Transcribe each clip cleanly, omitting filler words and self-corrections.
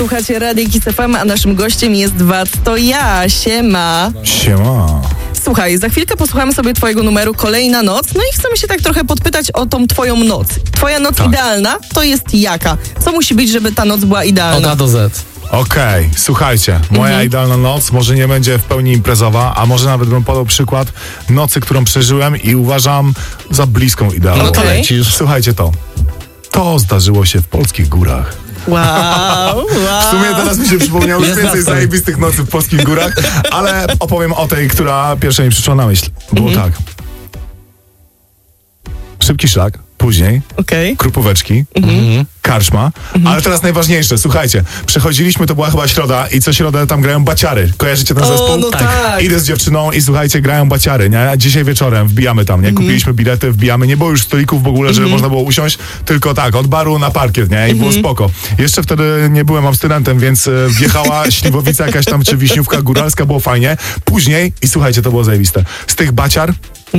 Słuchacie Radia Kiss FM, a naszym gościem jest Wad, to ja. Siema. Siema. Słuchaj, za chwilkę posłuchamy sobie twojego numeru Kolejna noc, no i chcemy się tak trochę podpytać o tą twoją noc. Twoja noc idealna to jest jaka? Co musi być, żeby ta noc była idealna? Od A do Z. Okej, słuchajcie, moja idealna noc może nie będzie w pełni imprezowa, a może nawet bym podał przykład nocy, którą przeżyłem i uważam za bliską idealną. No to Okej. lecisz. Słuchajcie to. To zdarzyło się w polskich górach. Wow. W sumie teraz mi się przypomniało Jest więcej nastroj. zajebistych nocy w polskich górach, ale opowiem o tej, która pierwsza mi przyszła na myśl. Było tak. Szybki szlak, później Okej. krupóweczki, karczma, ale teraz najważniejsze, słuchajcie, przechodziliśmy, to była chyba środa i co środę tam grają baciary. Kojarzycie ten zespół? no tak. Idę z dziewczyną i słuchajcie, grają baciary, nie? Dzisiaj wieczorem wbijamy tam, nie? Kupiliśmy bilety, wbijamy, nie było już stolików w ogóle, żeby można było usiąść, tylko tak, od baru na parkiet, nie? I było spoko. Jeszcze wtedy nie byłem abstynentem, więc wjechała śliwowica jakaś tam, czy wiśniówka góralska, było fajnie. Później, i słuchajcie, to było zajebiste, z tych baciar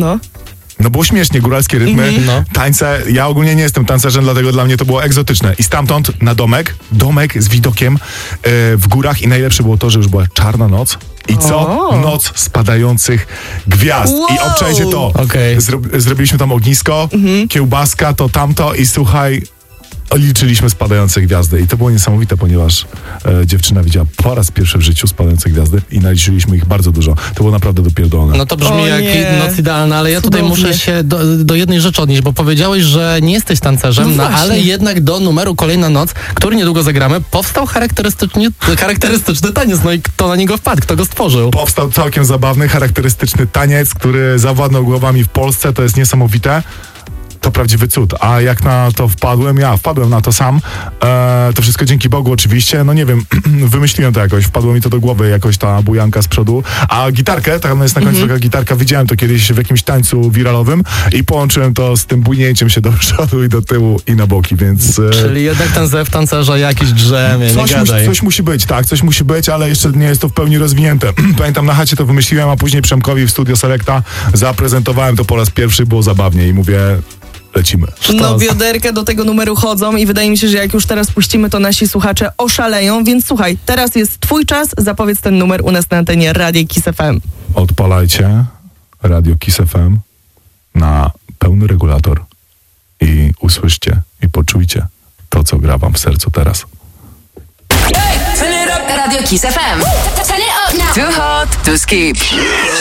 No. było śmiesznie, góralskie rytmy, no. tańce. Ja ogólnie nie jestem tancerzem, dlatego dla mnie to było egzotyczne. I stamtąd na domek z widokiem w górach i najlepsze było to, że już była czarna noc. I co? O. Noc spadających gwiazd. Wow. I obczajcie to. Okej. Zrobiliśmy tam ognisko, kiełbaska, to tamto i słuchaj, liczyliśmy spadające gwiazdy. I to było niesamowite, ponieważ dziewczyna widziała po raz pierwszy w życiu spadające gwiazdy i naliczyliśmy ich bardzo dużo. To było naprawdę dopierdolone. No to brzmi O jak nie. noc idealna, ale ja tutaj Cudownie. muszę się do jednej rzeczy odnieść, bo powiedziałeś, że nie jesteś tancerzem, No no właśnie. ale jednak do numeru Kolejna noc, który niedługo zagramy, powstał charakterystyczny taniec. No i kto na niego wpadł? Kto go stworzył? Powstał całkiem zabawny, charakterystyczny taniec, który zawładnął głowami w Polsce. To jest niesamowite. To prawdziwy cud. A jak na to wpadłem na to sam. To wszystko dzięki Bogu oczywiście. No nie wiem, wymyśliłem to jakoś. Wpadło mi to do głowy, jakoś ta bujanka z przodu. A gitarkę, tam jest na końcu taka gitarka, widziałem to kiedyś w jakimś tańcu wiralowym i połączyłem to z tym bujnięciem się do przodu i do tyłu i na boki, więc... Czyli jednak ten zew tancerza jakiś drzemie, nie gadaj. Coś musi być, tak, coś musi być, ale jeszcze nie jest to w pełni rozwinięte. Pamiętam, na chacie to wymyśliłem, a później Przemkowi w Studio Selecta zaprezentowałem to po raz pierwszy, było zabawnie i mówię, lecimy. No, bioderka do tego numeru chodzą i wydaje mi się, że jak już teraz puścimy, to nasi słuchacze oszaleją, więc słuchaj, teraz jest twój czas, zapowiedz ten numer u nas na antenie Radia Kiss FM. Odpalajcie Radio Kiss FM na pełny regulator i usłyszcie i poczujcie to, co gra wam w sercu teraz. Radio Kiss FM. Turn it up now. Too hot to skip.